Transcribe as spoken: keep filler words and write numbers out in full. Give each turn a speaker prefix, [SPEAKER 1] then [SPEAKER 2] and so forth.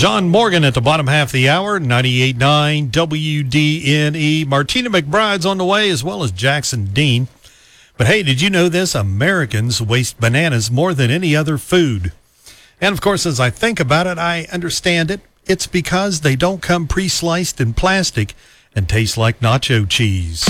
[SPEAKER 1] John Morgan at the bottom half of the hour, ninety-eight point nine W D N E. Martina McBride's on the way, as well as Jackson Dean. But hey, did you know this? Americans waste bananas more than any other food. And of course, as I think about it, I understand it. It's because they don't come pre-sliced in plastic and taste like nacho cheese.